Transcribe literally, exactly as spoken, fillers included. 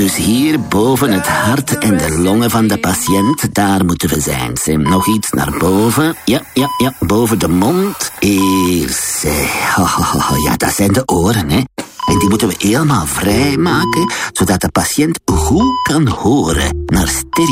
Dus hier boven het hart en de longen van de patiënt, daar moeten we zijn. Sim, nog iets naar boven. Ja, ja, ja, boven de mond. Eerst, ja, dat zijn de oren, hè. En die moeten we helemaal vrijmaken, zodat de patiënt goed kan horen naar stereo.